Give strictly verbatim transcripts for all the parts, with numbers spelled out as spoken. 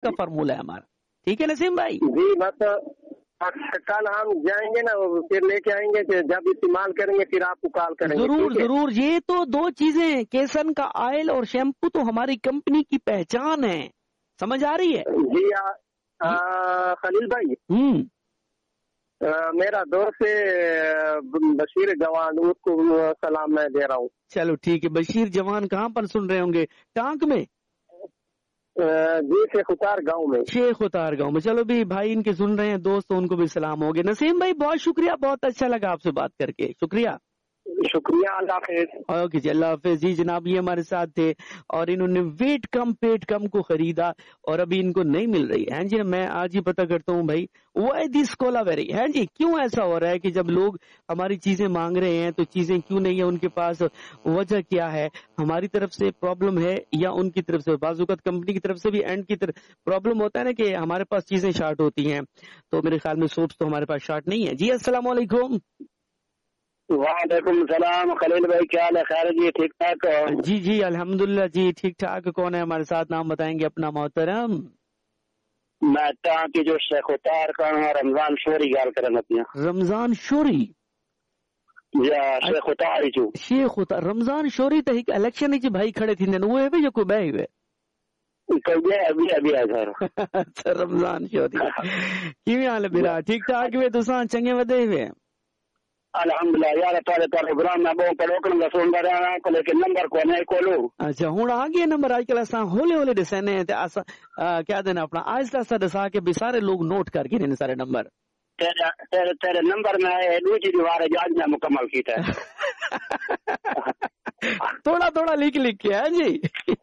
کا फार्मूला है हमारा। ठीक है नसीम भाई जी, बस कल हम जाएंगे ना, फिर लेके आएंगे, जब इस्तेमाल करेंगे फिर आपको कॉल करेंगे। जरूर जरूर। ये तो दो चीजें, केसन का ऑयल और शैम्पू तो हमारी कंपनी की पहचान है, समझ आ रही है? जी आ, आ, खलील भाई, हम्म आ, मेरा दोस्त है बशीर जवान, उसको सलाम मैं दे रहा हूँ। चलो ठीक है। बशीर जवान कहाँ पर सुन रहे होंगे? टांक में? जी शेख उतार गाँव में। शेख उतार गाँव में। चलो भी भाई इनके सुन रहे हैं दोस्त, तो उनको भी सलाम हो गए। नसीम भाई बहुत शुक्रिया, बहुत अच्छा लगा आपसे बात करके, शुक्रिया। शुक्रिया, अल्लाह हाफिज। ओके जी, अल्लाह हाफिज। जी जनाब, ये हमारे साथ थे और इन्होंने वेट कम पेट कम को खरीदा और अभी इनको नहीं मिल रही है जी। मैं आज ही पता करता हूँ भाई, वाई दिस कोलावेरी है जी, क्यों ऐसा हो रहा है कि जब लोग हमारी चीजें मांग रहे हैं तो चीजें क्यों नहीं है उनके पास? वजह क्या है? हमारी तरफ से प्रॉब्लम है या उनकी तरफ से? बाजुकत कंपनी की तरफ से भी एंड की तरफ प्रॉब्लम होता है ना कि हमारे पास चीजें शार्ट होती हैं, तो मेरे ख्याल में सोप्स तो हमारे पास शार्ट नहीं है। जी अस्सलाम वालेकुम। वालेकुम सलाम खलील भाई, क्या हाल है? खैर जी, ठीक ठाक? जी जी अल्हम्दुलिल्लाह जी ठीक ठाक। कौन है हमारे साथ? नाम बताएंगे अपना मोहतरम। मैं की जो शेख उतार का रमजान शोरी गाल करन अपनी। रमजान शोरी या शेख उतार जो शेख उतार रमजान शोरी तो एक इलेक्शन ही भाई खड़े थी वो है भी जो कोई बह हुए अभी अभी आ घर। अच्छा रमजान शोरी किवें हाल है मेरा? ठीक ठाक वे तुसा चंगे वधे हुए? अल्हम्दुलिल्लाह यार, तारे तारे प्रोग्राम में बहुत परोकन का सुन रहा है को, लेकिन नंबर को नहीं कोलो। अच्छा हुन आ गया नंबर। आजकल असा होले होले दसने ते असा क्या देना अपना आहिस्ता आहिस्ता दसा के भी सारे लोग नोट करके ने सारे नंबर। तेरे तेरे तेरे नंबर में दूसरी दीवार है आज मैं मुकम्मल कीता है। थोड़ा थोड़ा लिख लिख के है जी।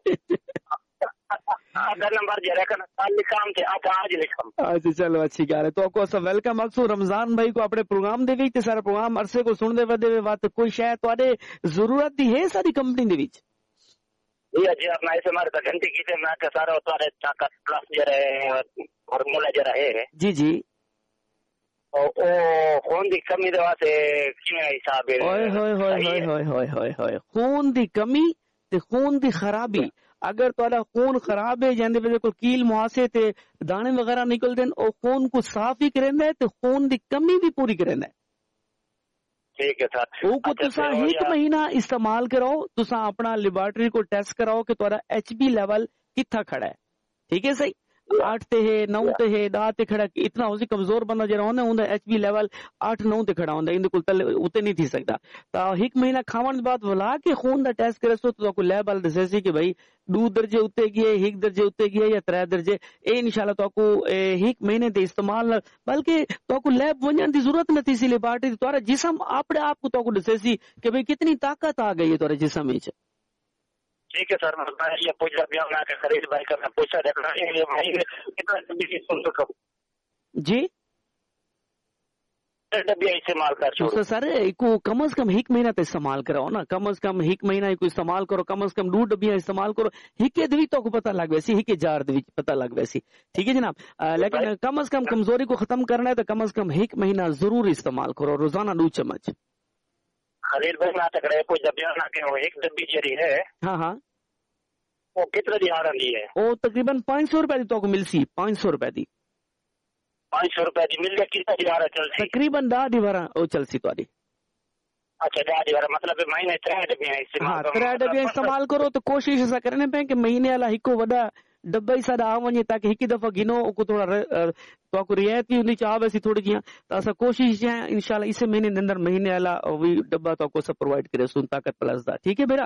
नंबर लिखाम थे आप आज लिखम। अच्छा चलो अच्छी गल है। तो आपको असा वेलकम अक्सो रमजान भाई को अपने प्रोग्राम दे विच, सारा प्रोग्राम अरसे को सुनदे वदे वत कोई शायद तुहाडे जरूरत दी है सारी कंपनी दे विच? जी जी अपना ऐसे मारे घंटे की थे मैं सारा तुहाडे ताकत प्लस जरा और मोला जरा है जी जी ओ ओ खून दी कमी दे वास्ते किवें हिसाब है? ओए होए होए होए होए होए होए होए खून दी कमी ते खून दी खराबी। अगर तुहाडा खून खराब है जंदे वजह कोई कील मुआसे ते दाने वगैरह निकलदे हैं, ओ खून को साफ ही करेंदा है ते खून दी कमी भी पूरी करेंदा है। ठीक है सर। वो को तुसा एक महीना इस्तेमाल कराओ, तुसा अपना लेबोरेटरी को टेस्ट कराओ कि तुहाडा एचबी लेवल कितना खड़ा है। ठीक है सही? आठ ते है नौ ते है दा ते खड़ा इतना उसी कमजोर बंदा जरा होंदा उंदा एचबी लेवल आठ नौ ते खड़ा होंदा, इंदे कोल तले उते नहीं थी सकदा। ता एक महीना खावन दे बाद वला के खून दा टेस्ट करे सो तो को लैब वाल दसे कि भाई दो दर्जे उत्ते गए, एक दर्जे उत्ते गए या त्रै दर्जे। ए इंशाल्लाह तो को एक महीने दे इस्तेमाल बल्कि तो को लैब वणन दी जरूरत नहीं सी। लेबोरेटरी तोरा जिस्म अपने आप को तो को दसे सी कि भाई कितनी ताकत आ गई है तोरे जिस्म विच। ठीक है सर, मैं ये पूछ रहा हूँ कि खरीद भाई का मैं पूछा देखना ये भाई कितना डब्बी सुन सकूं जी डब्बी इस्तेमाल कर छोड़ो तो सर को कम से कम एक महीना तो इस्तेमाल कराओ ना, कम से कम एक महीना को इस्तेमाल करो, कम से कम दो डब्बियां इस्तेमाल करो। हिके दवी तो को पता लग वैसी हिके जार दवी पता लग वैसी। ठीक है जनाब, लेकिन कम से कम कमजोरी को खत्म करना है तो कम से कम एक महीना जरूर इस्तेमाल करो, रोजाना दो चम्मच। खलील भाई मैं तक रहे कुछ डब्बियां ना के एक डब्बी जरी है हाँ हाँ वो कितने दी आ रही है? वो तकरीबन पाँच सौ रुपए दी तो मिल सी पाँच सौ रुपए दी पाँच सौ रुपए दी मिल गया कितना दी आ रहा चल सी तकरीबन दा दीवार वो चल सी तुम्हारी। अच्छा दा दीवार मतलब महीने त्रै डब्बियां इस्तेमाल हाँ त्रै डब्बियां इस्तेमाल करो तो कोशिश ऐसा करने पे कि महीने वाला हिको वड़ा डब्बा ही सादा आ वने ताकि हिक दफा गिनो को थोड़ा तो को रियायत भी हुंदी चाह वैसी थोड़ी जियां तो असा कोशिश है इंशाल्लाह इस महीने के अंदर महीने वाला भी डब्बा तो को सब प्रोवाइड करे सुन ताकत प्लस दा। ठीक है बेरा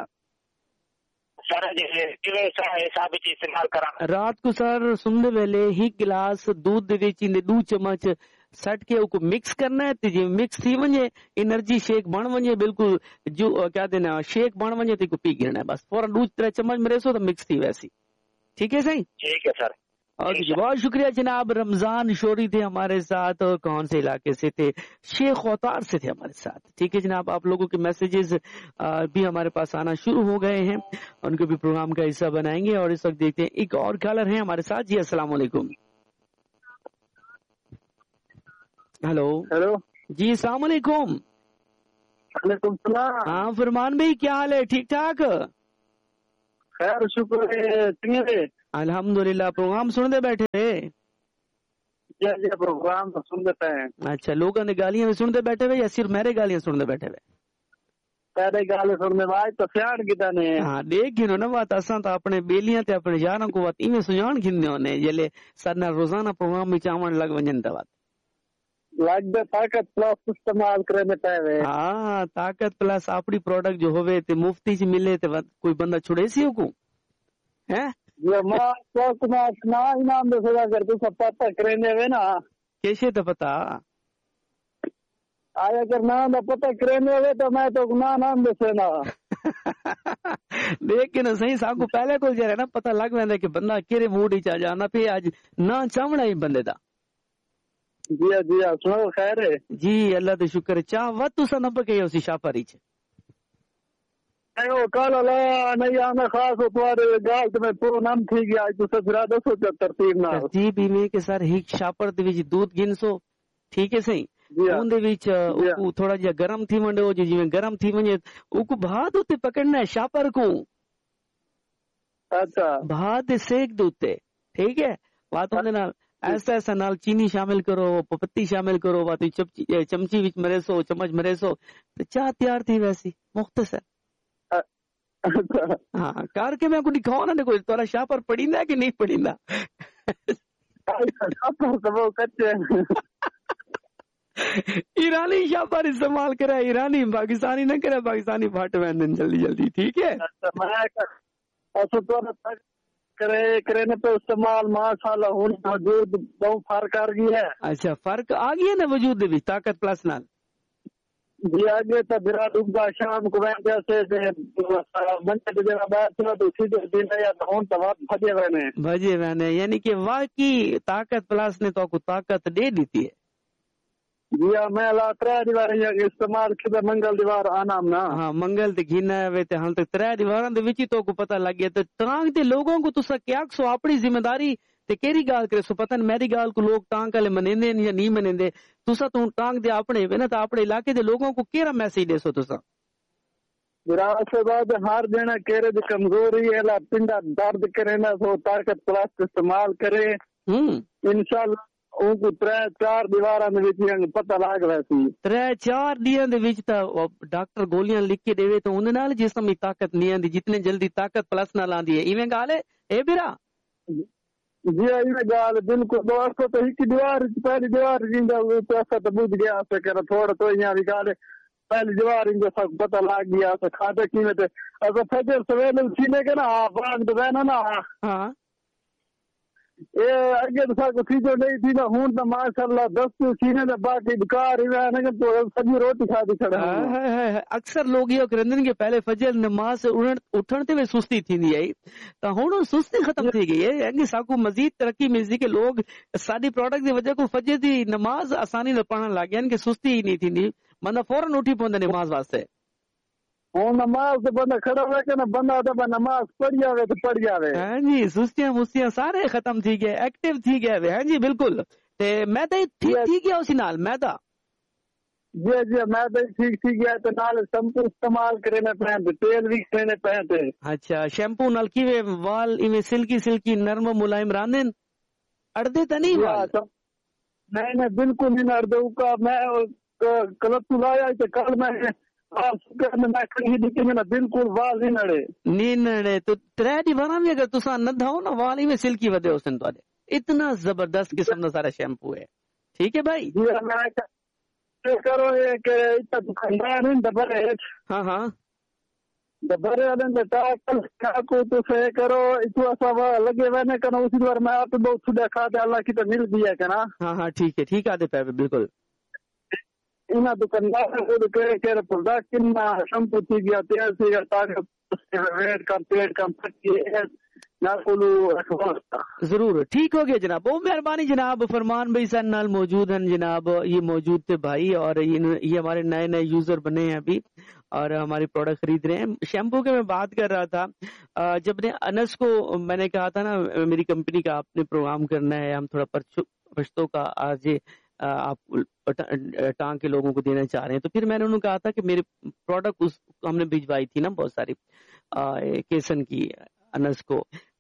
इस्तेमाल करा रात को सर सुनने वेले ही गिलास दूध दे विच इंदे दो चम्मच सट के उको मिक्स करना है ते जे मिक्स थी वने एनर्जी शेक बन वने बिल्कुल जो क्या देना शेक बन वने ते को पी गिरना है बस फौरन दो त्रै चम्मच मेरे सो तो मिक्स थी वैसी। ठीक है सही? ठीक है सर। ओके जी बहुत शुक्रिया जनाब। रमजान शोरी थे हमारे साथ और कौन से इलाके से थे? शेख औतार से थे हमारे साथ। ठीक है जनाब, आप लोगों के मैसेजेस भी हमारे पास आना शुरू हो गए हैं, उनको भी प्रोग्राम का हिस्सा बनाएंगे। और इस वक्त देखते हैं एक और कॉलर है हमारे साथ। जी अस्सलाम वालेकुम। हेलो हेलो जी अस्सलाम वालेकुम। वालेकुम सलाम। हाँ फरमान भाई क्या हाल है? ठीक ठाक? खैर शुक्र है। الحمدللہ پروگرام سنتے بیٹھے تھے؟ جی جی پروگرام تو سنتے پے ہیں. اچھا لوگوں نے گالیاں بھی سنتے بیٹھے ہوئے یا صرف میرے گالیاں سنتے بیٹھے ہوئے؟ پہلے گل سننے بعد تو سیاح کتا نے. ہاں دیکھ گئے نا بات اساں تو اپنے بیلیاں تے اپنے یاراں کو بات ایویں سجان گھندے ہونے جلے سارنا روزانہ پروگرام میں چاون لگ ونجن تے بات لگ دے طاقت پلس استعمال کرنے پے وے. ہاں طاقت پلس اپنی پروڈکٹ جو ہوئے تے مفتی چ ملے تے کوئی بندہ چھڑے سی کو ہیں یہ ماں تو نہ نہ انعام دے سزا کر تو سب پتہ کرنے وے نا کیسے تے پتہ آیا کر نہ دا پتہ کرنے وے تو میں تو نہ نام دے سنا. لیکن صحیح ساکو پہلے کو جے نا پتہ لگ ویندا کہ بندہ کیڑے موڈ وچ آ جانا پہ اج نہ چاونا ہی بندے دا. جی جی سنو خیر ہے جی اللہ تے شکر چاہ وت تسا نہ پکے اسی شاپاری چ او کال لا نہیں آنا خاص اتوار گال تے میں پورا نام تھی گیا تو سجرا دسو ترتیب نال ترتیب میں کہ سر ایک شاپر دے وچ دودھ گنسو ٹھیک ہے صحیح اون دے وچ او تھوڑا جہا گرم تھی ونڈے او جویں گرم تھی ونجے او کو بھات اوتے پکڑنا ہے شاپر کو. اچھا بھات دے سیک دے اوتے ٹھیک ہے بات ہوندے نال ایسا ایسا نال چینی شامل کرو پپتی شامل کرو بات چمچی وچ مرے سو چمچ مرے سو تے چاہ تیار تھی ویسی مختصر. ہاں کر کے میں کو دکھاؤ نا کوئی تھوڑا شاپر پڑیندا کہ نہیں پڑیندا. ایرانی شاپر استعمال کرا ایرانی پاکستانی نہ کرا پاکستانی بھٹ وین جلدی جلدی ٹھیک ہے. کرے کرنے پہ استعمال ماشاءاللہ ہن موجود بہت فرق آ گئی ہے. اچھا فرق آ گئی ہے نا وجود دے وچ طاقت پلس نال. جی آگے تو برا ڈوبا شام کو وین جیسے منٹ دے بعد تو سیدھے دن یا ہن تو وقت بھجے ونے بھجے ونے یعنی کہ واقعی طاقت پلس نے تو کو طاقت دے دیتی ہے. جی میں لا ترے دیوار استعمال کیتا منگل دیوار آنا نا ہاں منگل تے گھنا وے تے ہن تک ترے دیواراں دے وچ تو کو پتہ لگ گیا تے ترانگ تے لوگوں کو تسا کیا سو اپنی ذمہ داری تے کیڑی گال کرے سو پتہ میری گال کو لوگ ٹانگ والے منیندے یا نہیں منیندے تسا تو ٹانگ دے اپنے وے نا تے اپنے علاقے دے لوگوں کو کیڑا میسج دے سو تسا. میرا سے بعد ہر جنا کیرے دی کمزوری ہے لا پنڈا درد کرے نا سو طاقت پلس استعمال کرے ہم انشاءاللہ او کو ترے چار دیواراں دے وچ پتہ لگ ویسی ترے چار دیاں دے وچ تا ڈاکٹر گولیاں لکھ کے دے تو اون نال جسم دی طاقت نہیں آندی جتنے جلدی طاقت پلس نال آندی ہے ایویں گال ہے اے بیرا. جی ایویں گال بالکل دوستو تو ایک دیوار پہلی دیوار جیندا پیسہ تو بوجھ گیا تے کر تھوڑا تو یہاں بھی گال پہلی دیوار ان کو سب پتہ لگ گیا تو کھاتے کیویں تے اگر فجر سویرے اٹھنے کے نا باغ دے نا نا ہاں اے اگے تو سا کو چیزوں نہیں تھی نا ہن تو ماشاءاللہ دس سینے دے باقی بیکار ہی ہے نا تو سبھی روٹی کھا کے کھڑا ہے. اکثر لوگ یہ کرندن کہ پہلے فجر نماز سے اٹھن تے سستی تھیندی ہے تا ہن سستی ختم تھی گئی ہے یعنی ساکو مزید ترقی ملدی کہ لوگ ساری پروڈکٹ دی وجہ کو فجر دی نماز آسانی نال پڑھن لگ گئے کہ سستی ہی نہیں تھیندی بندہ فوراً اٹھی پوندا نماز واسطے. ہوں نماز تو بندہ کھڑا ہوا کہ بندہ تو نماز پڑھ جاوے تو پڑھ جاوے. ہاں جی سستیاں مستیاں سارے ختم تھی گئے ایکٹیو تھی گئے. ہاں جی بالکل تے میں تے ٹھیک تھی گیا اسی نال میں تا جی جی میں تے ٹھیک تھی گیا تے نال شیمپو استعمال کرنے پے تیل بھی کرنے پے. اچھا شیمپو نال کیویں وال ایویں سلکی سلکی نرم ملائم راندن اڑدے تے نہیں وال؟ نہیں نہیں بالکل نہیں اڑدے کا میں کلپ لایا تے کل میں بالکل وال نہیں نڑے نہیں نڑے تو ترے دیواراں بھی اگر تسا نہ دھاؤ نا وال ہی سلکی ودے حسن تو اتنا زبردست قسم کا سارا شیمپو ہے. ٹھیک ہے بھائی کرو کہ دکاندار ہیں دبرے ہاں ہاں دبرے والے ٹاکل کو تو سے کرو اتنا سا لگے ونے کنا اسی بار میں آپ بہت چھڑا کھا دے اللہ کی تو مل دیا کنا. ہاں ہاں ٹھیک ہے ٹھیک آدے پہ بالکل انہاں دکاندار کو کہے کہ پروڈکٹ کنا شیمپو تھی گیا تیل تھی گیا تاکہ ویٹ کم پیٹ کم پکی نہ کولو ضرور ٹھیک ہو گیا جناب. بہت مہربانی جناب. فرمان بھائی سن نال موجود ہیں جناب. یہ موجود تھے بھائی اور یہ ہمارے نئے نئے یوزر بنے ہیں ابھی اور ہماری پروڈکٹ خرید رہے ہیں. شیمپو کے میں بات کر رہا تھا جب نے انس کو میں نے کہا تھا نا میری کمپنی کا آپ نے پروگرام کرنا ہے ہم تھوڑا پرچتوں کا آج آپ ٹانگ کے لوگوں کو دینا چاہ رہے ہیں تو پھر میں نے انہوں نے کہا تھا کہ میری پروڈکٹ اس ہم نے بھجوائی تھی نا بہت ساری کیسن کی انس کو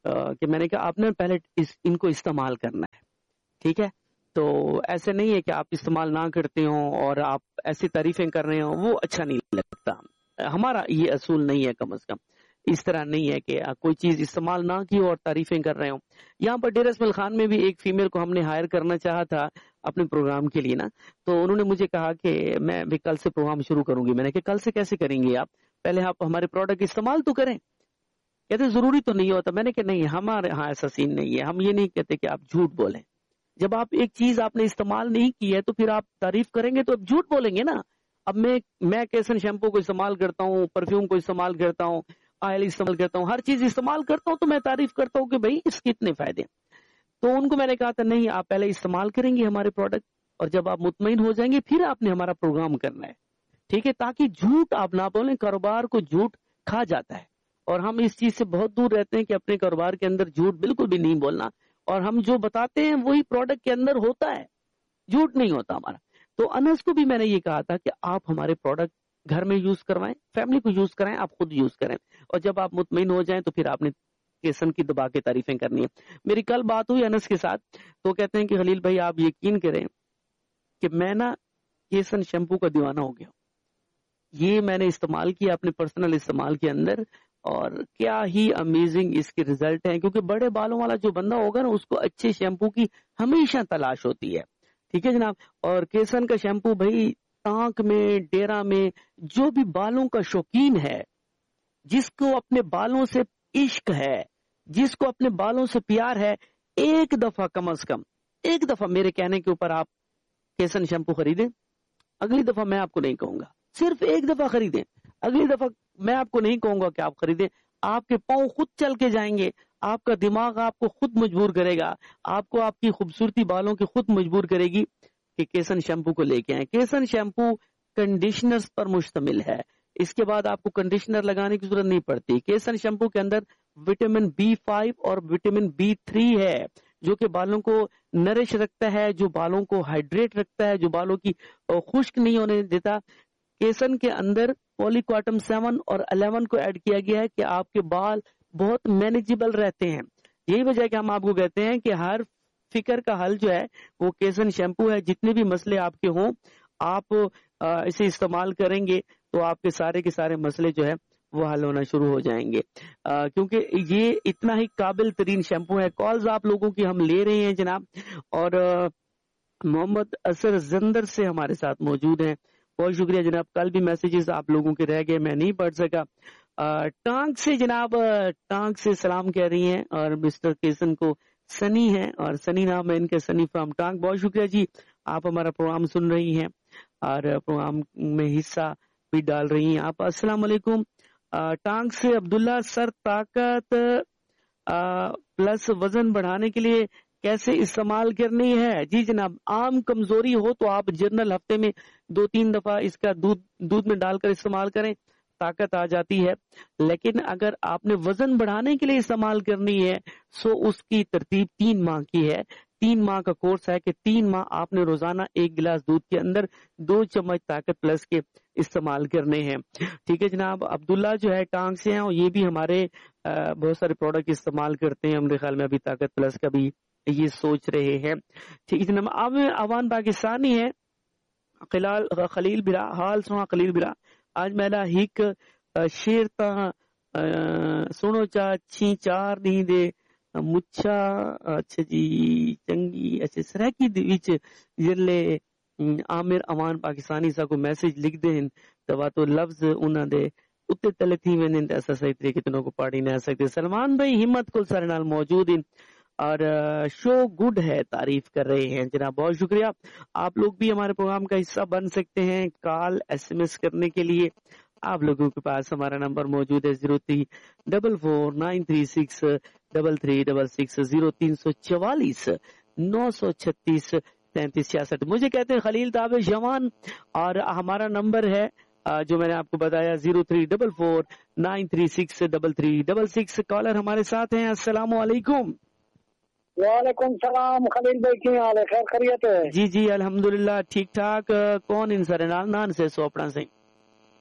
کہ میں نے کہا آپ نے پہلے اس ان کو استعمال کرنا ہے, ٹھیک ہے, تو ایسے نہیں ہے کہ آپ استعمال نہ کرتے ہوں اور آپ ایسی تعریفیں کر رہے ہوں, وہ اچھا نہیں لگتا. ہمارا یہ اصول نہیں ہے, کم از کم اس طرح نہیں ہے کہ کوئی چیز استعمال نہ کی اور تعریفیں کر رہے ہوں. یہاں پر ڈیرہ اسماعیل خان میں بھی ایک فیمیل کو ہم نے ہائر کرنا چاہا تھا اپنے پروگرام کے لیے نا, تو انہوں نے مجھے کہا کہ میں بھی کل سے پروگرام شروع کروں گی. میں نے کہا کل سے کیسے کریں گے آپ, پہلے آپ ہمارے پروڈکٹ استعمال تو کریں. کہتے ضروری تو نہیں ہوتا. میں نے کہا نہیں, ہمارے ہاں ایسا سین نہیں ہے, ہم یہ نہیں کہتے کہ آپ جھوٹ بولیں. جب آپ ایک چیز آپ نے استعمال نہیں کی ہے تو پھر آپ تعریف کریں گے تو اب جھوٹ بولیں گے نا. اب میں میں کیسن شیمپو کو استعمال کرتا ہوں, پرفیوم کو استعمال کرتا ہوں, آئل استعمال کرتا ہوں, ہر چیز استعمال کرتا ہوں, تو میں تعریف کرتا ہوں کہ بھائی اس کے اتنے فائدے. تو ان کو میں نے کہا تھا نہیں, آپ پہلے استعمال کریں گے ہمارے پروڈکٹ, اور جب آپ مطمئن ہو جائیں گے پھر آپ نے ہمارا پروگرام کرنا ہے, ٹھیک ہے, تاکہ جھوٹ آپ نہ بولیں. کاروبار کو جھوٹ کھا جاتا ہے, اور ہم اس چیز سے بہت دور رہتے ہیں کہ اپنے کاروبار کے اندر جھوٹ بالکل بھی نہیں بولنا, اور ہم جو بتاتے ہیں وہی پروڈکٹ کے اندر ہوتا ہے, جھوٹ نہیں ہوتا ہمارا. تو انس کو بھی میں نے یہ کہا تھا کہ آپ ہمارے پروڈکٹ گھر میں یوز کروائیں, فیملی کو یوز کرائیں, آپ خود یوز کریں, اور جب آپ مطمئن ہو جائیں تو پھر آپ نے کیسن کی دبا کے تعریفیں کرنی ہے. میری کل بات ہوئی انس کے ساتھ, تو کہتے ہیں کہ خلیل بھائی آپ یقین کریں کہ میں نا کیسن شیمپو کا دیوانہ ہو گیا. یہ میں نے استعمال کیا اپنے پرسنل استعمال کے اندر, اور کیا ہی امیزنگ اس کے ریزلٹ ہیں. کیونکہ بڑے بالوں والا جو بندہ ہوگا نا, اس کو اچھے شیمپو کی ہمیشہ تلاش ہوتی ہے, ٹھیک ہے جناب. اور کیسن کا شیمپو بھائی ٹانک میں, ڈیرا میں, جو بھی بالوں کا شوقین ہے, جس کو اپنے بالوں سے عشق ہے, جس کو اپنے بالوں سے پیار ہے, ایک دفعہ کم از کم ایک دفعہ میرے کہنے کے اوپر آپ کیسن شیمپو خریدیں. اگلی دفعہ میں آپ کو نہیں کہوں گا, صرف ایک دفعہ خریدیں. اگلی دفعہ میں آپ کو نہیں کہوں گا کہ آپ خریدیں, آپ کے پاؤں خود چل کے جائیں گے, آپ کا دماغ آپ کو خود مجبور کرے گا, آپ کو آپ کی خوبصورتی بالوں کی خود مجبور کرے گی کہ کیسن شیمپو کو لے کے آئیں. کیسن شیمپو کنڈیشنرز پر مشتمل ہے, اس کے بعد آپ کو کنڈیشنر لگانے کی ضرورت نہیں پڑتی. کیسن شیمپو کے اندر وٹامن بی فائیو اور وٹامن بی تھری ہے, جو کہ بالوں کو نرش رکھتا ہے, جو بالوں کو ہائیڈریٹ رکھتا ہے, جو بالوں کی خشک نہیں ہونے دیتا. کیسن کے اندر پولیکواٹم سیون اور الیون کو ایڈ کیا گیا ہے کہ آپ کے بال بہت مینیجیبل رہتے ہیں. یہی وجہ ہے کہ ہم آپ کو کہتے ہیں کہ ہر فکر کا حل جو ہے وہ کیسن شیمپو ہے. جتنے بھی مسئلے آپ کے ہوں, آپ اسے استعمال کریں گے تو آپ کے سارے کے سارے مسئلے جو ہے وہ حل ہونا شروع ہو جائیں گے, کیونکہ یہ اتنا ہی قابل ترین شیمپو ہے. کالز آپ لوگوں کی ہم لے رہے ہیں جناب, اور محمد اثر زندر سے ہمارے ساتھ موجود ہیں. بہت شکریہ جناب, کل بھی میسیجز آپ لوگوں کے رہ گئے, میں نہیں پڑھ سکا. ٹانک سے جناب, ٹانک سے سلام کہہ رہی ہیں, اور مسٹر کیسن کو سنی ہے, اور سنی نام ہے ان کے, سنی فرام ٹانک. بہت شکریہ جی, آپ ہمارا پروگرام سن رہی ہیں اور پروگرام میں حصہ بھی ڈال رہی ہیں آپ. السلام علیکم. ٹانک سے عبداللہ, سر طاقت پلس وزن بڑھانے کے لیے کیسے استعمال کرنی ہے؟ جی جناب, عام کمزوری ہو تو آپ جنرل ہفتے میں دو تین دفعہ اس کا دودھ دودھ میں ڈال کر استعمال کریں, طاقت آ جاتی ہے. لیکن اگر آپ نے وزن بڑھانے کے لیے استعمال کرنی ہے سو اس کی ترتیب تین ماہ کی ہے. تین ماہ کا کورس ہے کہ تین ماہ آپ نے روزانہ ایک گلاس دودھ کے اندر دو چمچ طاقت پلس کے استعمال کرنے ہیں. ٹھیک ہے جناب. عبداللہ جو ہے ٹانگ سے ہیں, اور یہ بھی ہمارے بہت سارے پروڈکٹ استعمال کرتے ہیں. میرے خیال میں ابھی طاقت پلس کا بھی یہ سوچ رہے ہیں. ٹھیک ہے جناب. اب عوان پاکستانی ہے خلال خلیل برا, حال سنا خلیل برا, آج میرا ہک شیر تا سنو چا چھی چار نہیں دے مچھا. اچھا جی چنگی. اچھا سرکی دے وچ جرلے عامر عوان پاکستانی سا کو میسج لکھ دیں تو تو لفظ انہاں دے اتنے تلے تھی ویندے تے اسا صحیح طریقے تنوں کو پڑھ نہ سکتے. سلمان بھائی ہمت کل سارے نال موجود ہیں اور شو گڈ ہے, تعریف کر رہے ہیں جناب. بہت شکریہ. آپ لوگ بھی ہمارے پروگرام کا حصہ بن سکتے ہیں. کال ایس ایم ایس کرنے کے لیے آپ لوگوں کے پاس ہمارا نمبر موجود ہے zero three double four nine three six double three double six, zero تین سو چوالیس نو سو چھتیس تینتیس چھیاسٹھ. مجھے کہتے ہیں خلیل تابع جوان, اور ہمارا نمبر ہے جو میں نے آپ کو بتایا zero three double four nine three six double three double six. Collar ہمارے ساتھ ہیں. السلام علیکم. وعلیکم السلام خلیل بھائی, کی حال ہے؟ خیر خیریت ہے؟ جی جی الحمدللہ ٹھیک ٹھاک. کون ان سر نال نان سے سوپڑا سے؟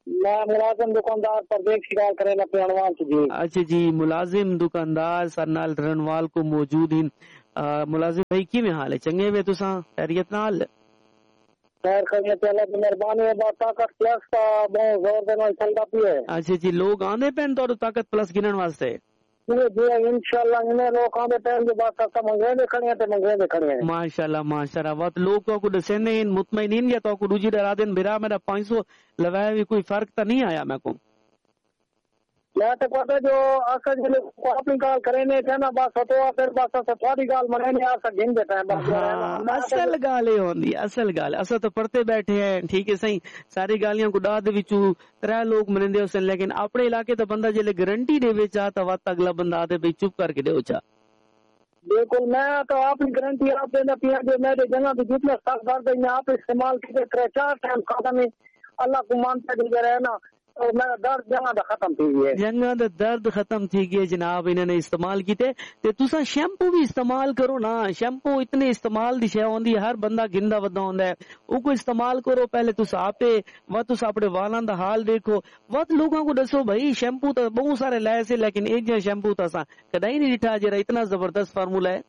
میں ملازم دکاندار پردیش کی گال کرے نا پہلوان سے جی. اچھا جی ملازم دکاندار سر نال رنوال کو موجود ہیں. ملازم بھائی کی میں حال ہے؟ چنگے وے تساں خیریت نال؟ خیر خیریت اللہ کی مہربانی ہے. بات طاقت پلس کا بہت زور دے نال چلدا پی ہے. اچھا جی لوگ آندے پین تو طاقت پلس گنن واسطے؟ جی جی انشاءاللہ انہیں لوگ آندے پین جو بات کا منگے دے کھڑے ہیں تے منگے دے کھڑے ہیں. ماشاءاللہ ماشاءاللہ. وقت لوگ کو دسنے ہیں مطمئنین یا تو کو دوجی ڈرا دین برا میرا پانچ سو لگایا بھی کوئی فرق تو نہیں آیا میں کو؟ میں تو کہتا جو اصل جلے کو اپنی گال کرے نے کہنا بس تو پھر بس تو تھوڑی گال منے نہیں آ سک گن دیتا ہے بس. ہاں اصل گال یہ ہوندی اصل گال اصل تو پڑھتے بیٹھے ہیں ٹھیک ہے صحیح ساری گالیاں کو ڈا دے وچوں ترے لوگ منندے اس لیکن اپنے علاقے تو بندہ جلے گارنٹی دے وچ آ تا وقت اگلا بندہ آتے بھئی چپ کر کے دے چا. بالکل میں تو اپنی گارنٹی آپ دینا پیا جو میرے جگہ بھی جتنے سخت درد ہے آپ استعمال کیتے ترے چار ٹائم کھاتا میں اللہ کو مانتا دل رہے نا اور میرا درد جگہ دا ختم تھی گئی ہے. جگہ دا درد ختم تھی گئی جناب. انہوں نے استعمال کیتے تے تساں شیمپو بھی استعمال کرو نا. شیمپو اتنے استعمال دی شے ہوندی ہر بندہ گندا ودا ہوندا ہے او کو استعمال کرو. پہلے تساں آپے وا تساں اپنے والاں دا حال دیکھو وقت لوگوں کو دسو بھائی شیمپو تو بہت سارے لائے سے لیکن ایک جہاں شیمپو تا سا کدی نہیں ڈٹھا جڑا اتنا زبردست فارمولا ہے.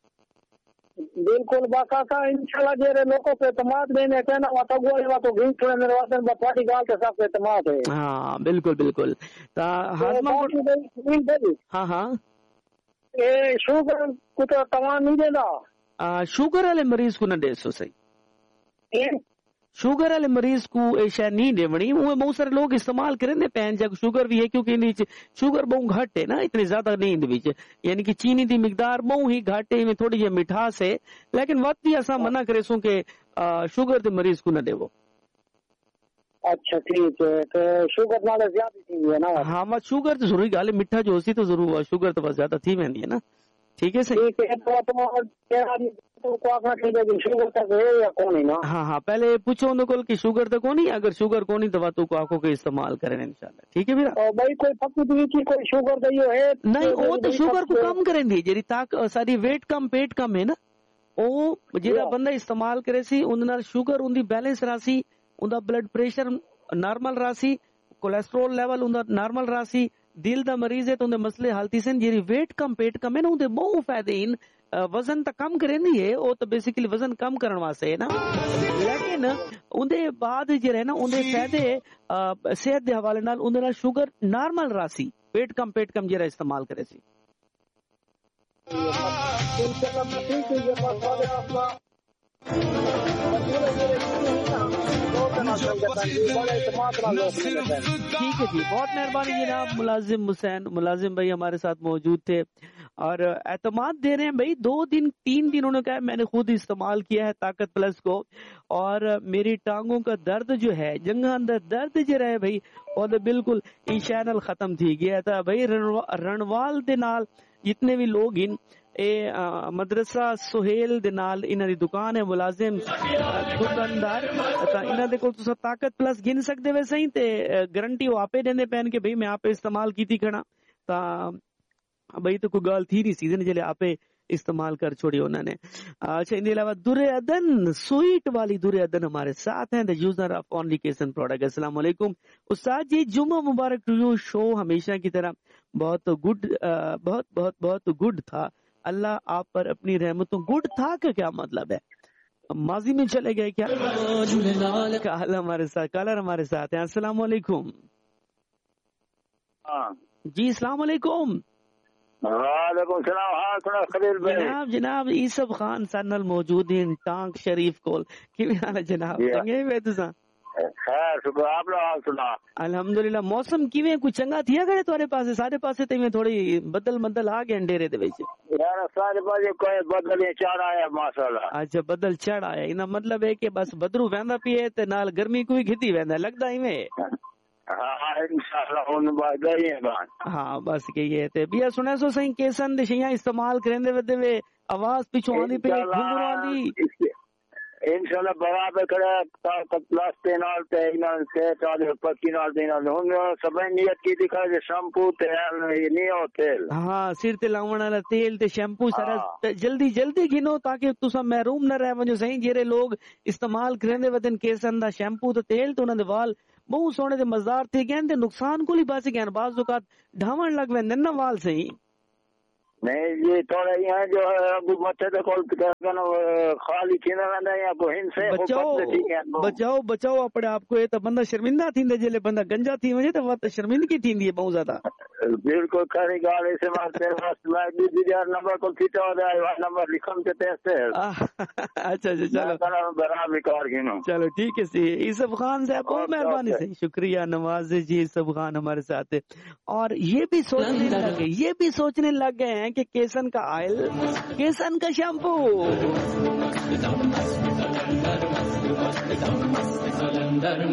بالکل باقاعدہ انشاءاللہ جیرے لوگوں پہ اعتماد دینے کہنا وا تو گوئی وا تو گن چھڑے میرے واسطے بڑی گال کے ساتھ اعتماد ہے. ہاں بالکل بالکل. تا ہاضمہ ہاں ہاں اے شوگر کو تو توان نہیں دیندا. شوگر والے مریض کو نہ دے سو صحیح. شوگر والے مریض کو اے شے نہیں دیونی. وہ بہت سارے لوگ استعمال کریں دے پین جگ شوگر بھی ہے کیونکہ ان شوگر بہت گھٹ ہے نا اتنی زیادہ نہیں ان وچ یعنی کہ چینی دی مقدار بہت ہی گھٹ ہے میں تھوڑی جی مٹھاس ہے لیکن وقت بھی ایسا منع کرے سو کہ شوگر دے مریض کو نہ دیو. اچھا ٹھیک ہے تو شوگر نال زیادہ تھی ہے نا. ہاں مت شوگر تو ضروری گل میٹھا جو سی تو ضرور شوگر تو بس زیادہ تھی ویندی ہے نا. ٹھیک ہے صحیح. ہاں ہاں پہلے پوچھو ان کو کہ شوگر تو کونی اگر شوگر کونی تو تو کو آنکھوں کے استعمال کریں انشاءاللہ. ٹھیک ہے میرا بھائی کوئی پکی کی کوئی شوگر دئیو ہے نہیں وہ تو شوگر کو کم کریں دی جی تاک ساری ویٹ کم پیٹ کم ہے نا او جیڑا بندہ استعمال کرے سی ان نال sugar in the balance راسی in the blood pressure normal راسی cholesterol level in the normal راسی دل دا مریض ہے تو اندے مسئلے حالتی سن جیری ویٹ کم پیٹ کم ہے نا اندے بہت فائدے ان وزن تا کم کریں نہیں ہے وہ تو بیسیکلی وزن کم کرن واسطے ہے نا لیکن اندے بعد جو ہے نا اندے فائدے صحت دے حوالے نال اندے نال شوگر نارمل راسی پیٹ کم پیٹ کم جیرا استعمال کرے سی. ٹھیک ہے جی بہت مہربانی جناب. ملازم حسین ملازم بھائی ہمارے ساتھ موجود تھے اور اعتماد دے رہے ہیں بھائی. دو دن تین دن انہوں نے کہا میں نے خود استعمال کیا ہے طاقت پلس کو اور میری ٹانگوں کا درد جو ہے جنگا اندر درد جو رہے بھائی اور بالکل انشاءاللہ ختم تھی گیا تھا بھائی. رنوال دے نال جتنے بھی لوگ ان اے مدرسہ سہیل دے نال انہاں دی دکان ہے ملازم دکاندار تا انہاں دے کول تساں طاقت پلس گن سکدے وے صحیح تے گارنٹی وہ آپے دیندے پین کہ بھئی میں آپے استعمال کیتی کھڑا تا بھئی تو کوئی گال تھی نہیں سیزن جلے آپے استعمال کر چھوڑی انہوں نے. اچھا ان کے علاوہ درے ادن سویٹ والی درے ادن ہمارے ساتھ ہیں the user of only کیسن product. السلام علیکم استاد جی. جمعہ مبارک ٹو یو. شو ہمیشہ کی طرح بہت گڈ بہت بہت بہت گڈ تھا. اللہ آپ پر اپنی رحمتوں. گڈ تھا کہ کیا مطلب ہے ماضی میں چلے گئے کیا؟ کال ہمارے ساتھ کالر ہمارے ساتھ ہیں. السلام علیکم. جی السلام علیکم. وعلیکم السلام. ہاں تھوڑا خلیل بھائی جناب جناب یوسف خان سنل موجود ہیں ٹانک شریف کول. کی حال ہے جناب؟ چنگے ہوئے تساں؟ خیر شکر. آپ لوگ حال سنا؟ الحمدللہ. موسم کیویں کوئی چنگا تھیا گئے تھوڑے پاسے سارے پاسے تے میں تھوڑی بدل بدل آ گئے ڈیرے دے وچ؟ یار سارے پاسے کوئی بدل چڑھ آیا ماشاءاللہ. اچھا بدل چڑھ آیا. انہاں مطلب ہے کہ بس بدرو ویندا پیے تے نال گرمی کوئی گھتی ویندا لگدا ایویں. ہاں انشاءاللہ ہن بعد گئی ہے بات. ہاں بس کہ یہ تے بیا سنے سو سہی کیسن دے شیاں استعمال کریندے ودے وے آواز پیچھے آندی پئی گھنگرو آندی انشاءاللہ برابر کرے طاقت پلس تے نال تے انہاں تے چالے پکی نال دے نال ہن سب نیت کی دکھا دے شیمپو تے نہیں ہو تیل. ہاں سر تے لاون والا تیل تے شیمپو سارا جلدی جلدی گھنو تاکہ تساں محروم نہ رہ ونجو. صحیح جڑے لوگ استعمال کریندے ودن کیسن دا شیمپو تے تیل تے انہاں دے وال बहुत सोने ते मजेदार थी गए ते नुकसान को ही बच गए बाज औकात ढावण लग वेंदे न वाल से ही नहीं ये थोड़ा यहाँ जो है अब मथे तो कॉल खाली थींदा वेंदा या को हिंसे को बचाओ पतले थी गए बचाओ बचाओ अपने आप को ये तो बंदा शर्मिंदा थींदे जेले बंदा गंजा थी वजे तो वत शर्मिंदगी थींदी है बहुत ज्यादा बिल्कुल खरी गाल ऐसे मार तेरे पास मैं भी यार नंबर को फिटा हो रहा है नंबर लिखम के तेरे अच्छा अच्छा चलो बराबर कार गिनो चलो ठीक है सी यूसुफ खान साहब बहुत मेहरबानी से शुक्रिया नवाज जी यूसुफ खान हमारे साथ है। और ये भी सोचने लगे ये भी सोचने लग गए हैं कि केसन का ऑयल केसन का शैम्पू